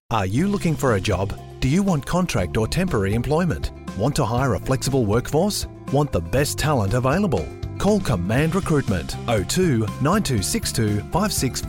Are you looking for a job? Do you want contract or temporary employment? Want to hire a flexible workforce? Want the best talent available? Call Command Recruitment 02 9262 56